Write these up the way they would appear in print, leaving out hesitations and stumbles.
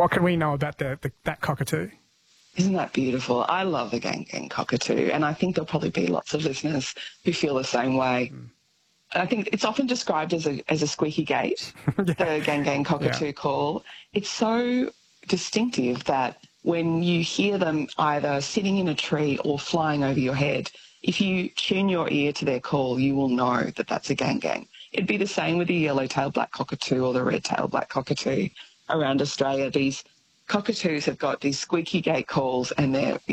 What can we know about that cockatoo? Isn't that beautiful? I love the Gang Gang cockatoo, and I think there'll probably be lots of listeners who feel the same way. I think it's often described as a squeaky gate, the Gang Gang cockatoo call. It's so distinctive that when you hear them either sitting in a tree or flying over your head, if you tune your ear to their call, you will know that that's a Gang Gang. It'd be the same with the yellow-tailed black cockatoo or the red-tailed black cockatoo around Australia. These cockatoos have got these squeaky gate calls, and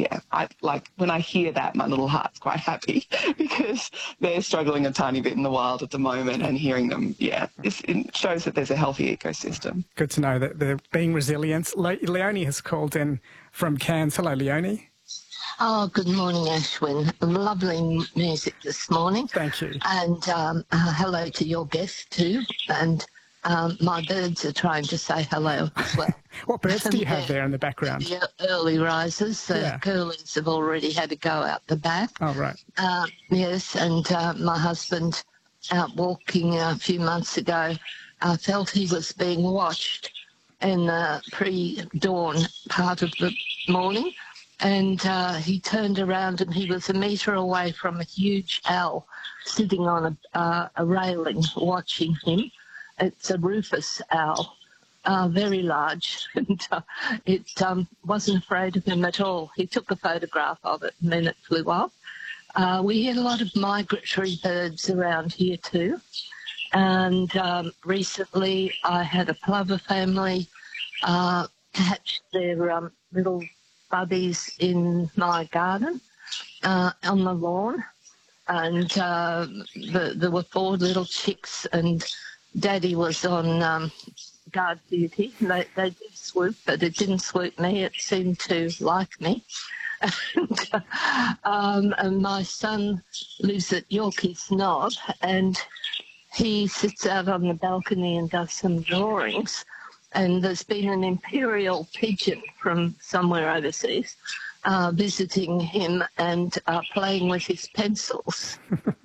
when I hear that, my little heart's quite happy because they're struggling a tiny bit in the wild at the moment, and hearing them, it shows that there's a healthy ecosystem. Good to know that they're being resilient. Leonie has called in from Cairns. Hello, Leonie. Oh, good morning, Ashwin. Lovely music this morning. Thank you. And hello to your guest too. And my birds are trying to say hello as well. What birds do you have there in the background? The early risers. The curlews have already had to go out the back. Oh, right. Yes, and my husband, out walking a few months ago, felt he was being watched in the pre-dawn part of the morning. And he turned around and he was a metre away from a huge owl sitting on a railing watching him. It's a rufous owl, very large, and it wasn't afraid of him at all. He took a photograph of it and then it flew off. We had a lot of migratory birds around here too. And recently I had a plover family hatch their little bubbies in my garden on the lawn, and there were 4 little chicks, and Daddy was on guard duty. They did swoop, but it didn't swoop me. It seemed to like me. And my son lives at Yorkeys Knob, and he sits out on the balcony and does some drawings. And there's been an imperial pigeon from somewhere overseas visiting him and playing with his pencils.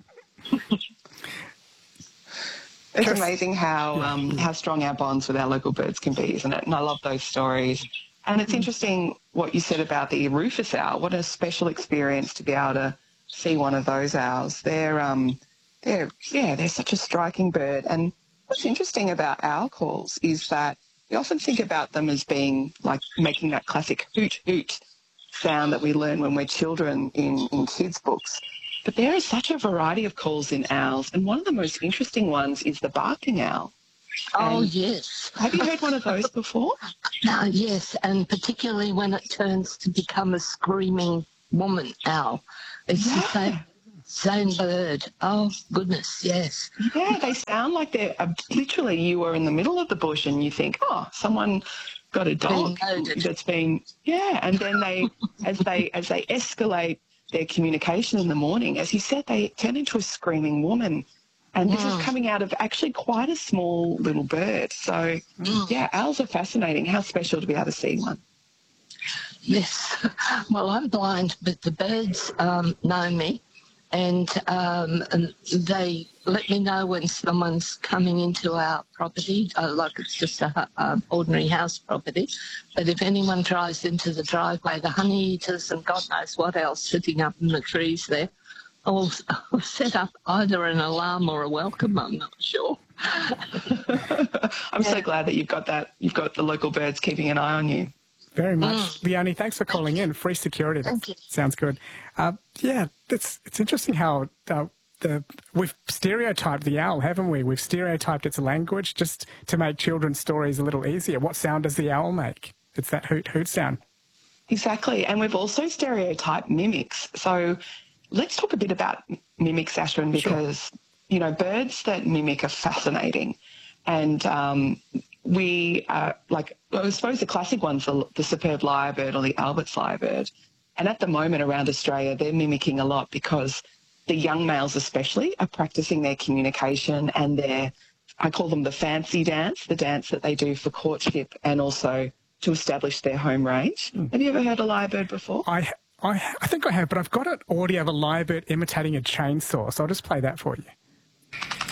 It's amazing how strong our bonds with our local birds can be, isn't it? And I love those stories. And it's interesting what you said about the rufous owl. What a special experience to be able to see one of those owls. They're such a striking bird. And what's interesting about owl calls is that we often think about them as being like making that classic hoot hoot sound that we learn when we're children in kids' books. But there is such a variety of calls in owls, and one of the most interesting ones is the barking owl. Oh, yes. Have you heard one of those before? Yes, and particularly when it turns to become a screaming woman owl. It's the same bird. Oh, goodness, yes. Yeah, they sound like they're literally you are in the middle of the bush and you think, oh, someone got a dog that's been, and then as they escalate their communication in the morning, as you said, they turn into a screaming woman. And this is coming out of actually quite a small little bird. So, owls are fascinating. How special to be able to see one. Yes. Well, I'm blind, but the birds know me. And they let me know when someone's coming into our property, like it's just a ordinary house property. But if anyone drives into the driveway, the honey eaters and God knows what else sitting up in the trees there, I'll set up either an alarm or a welcome, I'm not sure. I'm so glad that you've got the local birds keeping an eye on you. Very much. Leonie, thanks for calling in. Free security. That sounds good. It's interesting how we've stereotyped the owl, haven't we? We've stereotyped its language just to make children's stories a little easier. What sound does the owl make? It's that hoot, hoot sound. Exactly. And we've also stereotyped mimics. So let's talk a bit about mimics, Ashwin, because, birds that mimic are fascinating. And I suppose the classic ones are the superb lyrebird or the Albert's lyrebird. And at the moment around Australia, they're mimicking a lot because the young males especially are practicing their communication and I call them the fancy dance, the dance that they do for courtship and also to establish their home range. Have you ever heard a lyrebird before? I think I have, but I've got an audio of a lyrebird imitating a chainsaw, so I'll just play that for you.